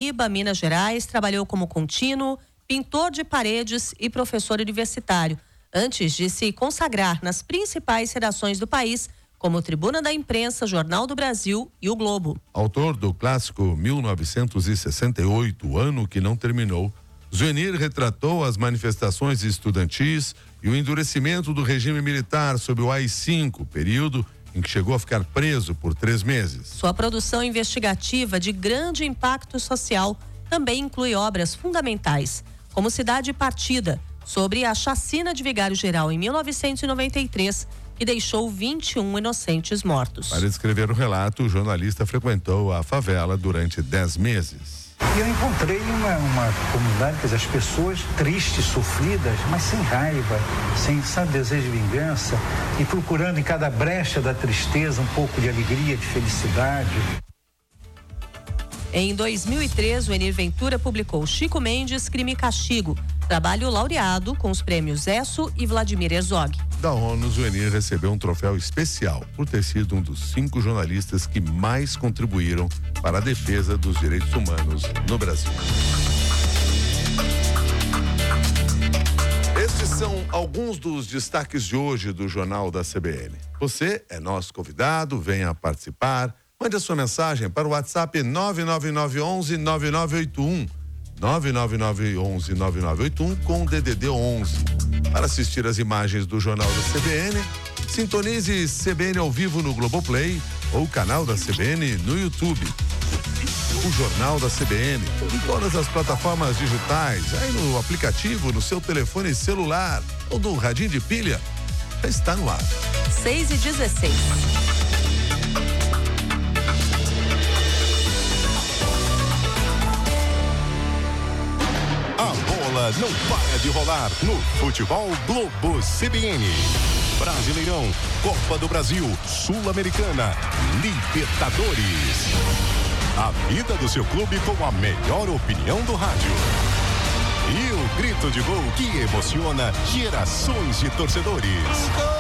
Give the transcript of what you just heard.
Paraíba, Minas Gerais, trabalhou como contínuo, pintor de paredes e professor universitário, antes de se consagrar nas principais redações do país, como Tribuna da Imprensa, Jornal do Brasil e o Globo. Autor do clássico 1968, o ano que não terminou, Zuenir retratou as manifestações estudantis e o endurecimento do regime militar sob o AI-5, período em que chegou a ficar preso por 3 meses. Sua produção investigativa de grande impacto social também inclui obras fundamentais, como Cidade Partida, sobre a chacina de Vigário Geral em 1993, que deixou 21 inocentes mortos. Para escrever o relato, o jornalista frequentou a favela durante 10 meses. E eu encontrei uma comunidade, quer dizer, as pessoas tristes, sofridas, mas sem raiva, sem, desejo de vingança, e procurando em cada brecha da tristeza um pouco de alegria, de felicidade. Em 2003, o Enir Ventura publicou Chico Mendes, Crime e Castigo, trabalho laureado com os prêmios Esso e Vladimir Herzog. Da ONU, o Enir recebeu um troféu especial por ter sido um dos 5 jornalistas que mais contribuíram para a defesa dos direitos humanos no Brasil. Estes são alguns dos destaques de hoje do Jornal da CBN. Você é nosso convidado, venha participar. Mande a sua mensagem para o WhatsApp 99911-9981. 99911-9981 com DDD 11. Para assistir as imagens do Jornal da CBN, sintonize CBN ao vivo no Globoplay ou o canal da CBN no YouTube. O Jornal da CBN em todas as plataformas digitais, aí no aplicativo, no seu telefone celular ou do radinho de pilha, já está no ar. 6h16. A bola não para de rolar no Futebol Globo CBN. Brasileirão, Copa do Brasil, Sul-Americana, Libertadores. A vida do seu clube com a melhor opinião do rádio. E o grito de gol que emociona gerações de torcedores.